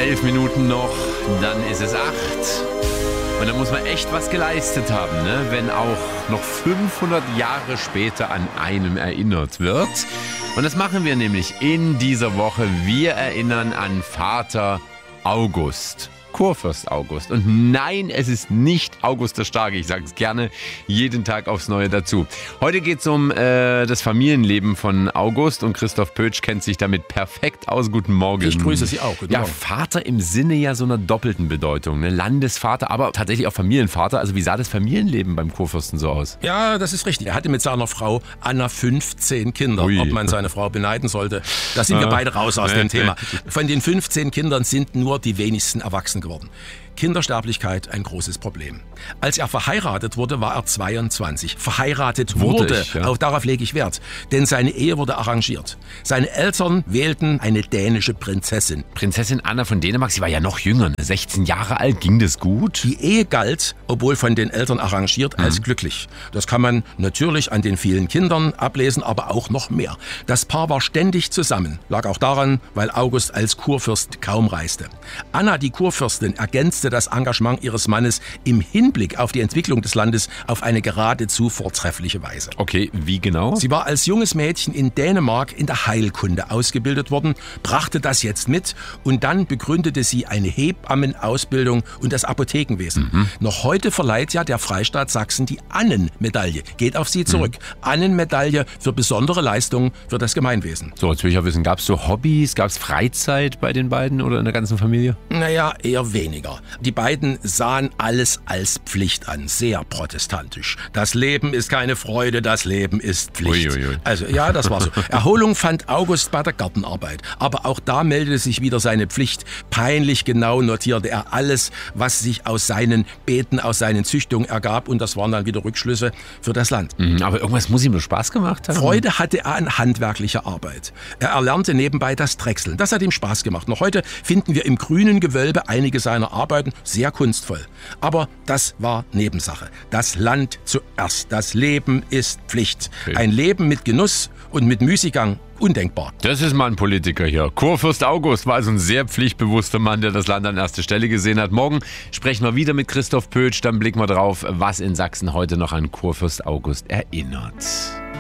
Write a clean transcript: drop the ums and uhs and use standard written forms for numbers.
11 Minuten noch, dann ist es 8. Und da muss man echt was geleistet haben, ne? Wenn auch noch 500 Jahre später an einem erinnert wird. Und das machen wir nämlich in dieser Woche. Wir erinnern an Vater August. Kurfürst August. Und nein, es ist nicht August der Starke. Ich sage es gerne jeden Tag aufs Neue dazu. Heute geht es um das Familienleben von August und Christoph Pötsch kennt sich damit perfekt aus. Guten Morgen. Ich grüße Sie auch. Guten Morgen. Vater im Sinne ja so einer doppelten Bedeutung. Ne? Landesvater, aber tatsächlich auch Familienvater. Also wie sah das Familienleben beim Kurfürsten so aus? Ja, das ist richtig. Er hatte mit seiner Frau Anna 15 Kinder. Ui. Ob man seine Frau beneiden sollte, da sind wir beide raus aus dem Thema. Von den 15 Kindern sind nur die wenigsten erwachsen geworden. Kindersterblichkeit ein großes Problem. Als er verheiratet wurde, war er 22. Verheiratet wurde, ja. Auch darauf lege ich Wert, denn seine Ehe wurde arrangiert. Seine Eltern wählten eine dänische Prinzessin. Prinzessin Anna von Dänemark, sie war ja noch jünger, 16 Jahre alt. Ging das gut? Die Ehe galt, obwohl von den Eltern arrangiert, als glücklich. Das kann man natürlich an den vielen Kindern ablesen, aber auch noch mehr. Das Paar war ständig zusammen. Lag auch daran, weil August als Kurfürst kaum reiste. Anna, die Kurfürstin, ergänzte das Engagement ihres Mannes im Hinblick auf die Entwicklung des Landes auf eine geradezu vortreffliche Weise. Okay, wie genau? Sie war als junges Mädchen in Dänemark in der Heilkunde ausgebildet worden, brachte das jetzt mit und dann begründete sie eine Hebammenausbildung und das Apothekenwesen. Noch heute verleiht ja der Freistaat Sachsen die Annenmedaille. Geht auf sie zurück. Annenmedaille für besondere Leistungen für das Gemeinwesen. So, jetzt will ich auch wissen, gab es so Hobbys, gab es Freizeit bei den beiden oder in der ganzen Familie? Naja, eher weniger. Die beiden sahen alles als Pflicht an, sehr protestantisch. Das Leben ist keine Freude, das Leben ist Pflicht. Uiuiui. Also ja, das war so. Erholung fand August bei der Gartenarbeit. Aber auch da meldete sich wieder seine Pflicht. Peinlich genau notierte er alles, was sich aus seinen Beeten, aus seinen Züchtungen ergab. Und das waren dann wieder Rückschlüsse für das Land. Aber irgendwas muss ihm nur Spaß gemacht haben. Freude hatte er an handwerklicher Arbeit. Er erlernte nebenbei das Drechseln. Das hat ihm Spaß gemacht. Noch heute finden wir im grünen Gewölbe einige seiner Arbeiten sehr kunstvoll. Aber das war Nebensache. Das Land zuerst. Das Leben ist Pflicht. Okay. Ein Leben mit Genuss und mit Müßiggang undenkbar. Das ist mal ein Politiker hier. Kurfürst August war also ein sehr pflichtbewusster Mann, der das Land an erster Stelle gesehen hat. Morgen sprechen wir wieder mit Christoph Pötsch. Dann blicken wir drauf, was in Sachsen heute noch an Kurfürst August erinnert.